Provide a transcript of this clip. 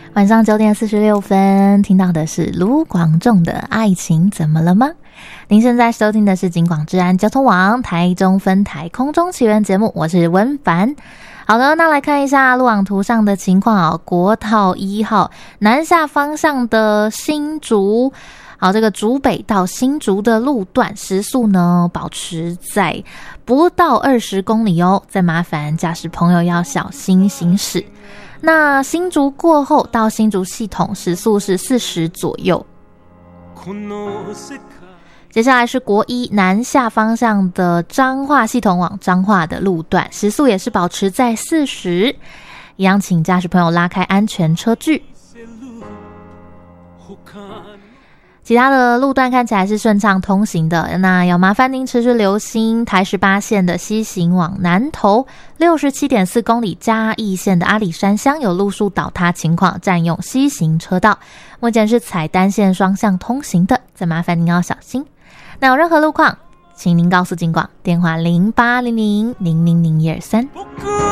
晚上9:46，听到的是卢广仲的《爱情怎么了吗》。您现在收听的是警广治安交通网台中分台空中奇缘节目，我是温凡。好的，那来看一下路网图上的情况国道1号南下方向的新竹，这个竹北到新竹的路段时速呢保持在不到20公里哦，再麻烦驾驶朋友要小心行驶。那新竹过后到新竹系统时速是40左右。接下来是国一南下方向的彰化系统往彰化的路段，时速也是保持在40，一样请驾驶朋友拉开安全车距。其他的路段看起来是顺畅通行的，那要麻烦您持续留心台18线的西行往南投 67.4 公里嘉义线的阿里山乡有路树倒塌情况，占用西行车道，目前是采单线双向通行的，再麻烦您要小心。那有任何路况请您告诉警广，电话080000000123。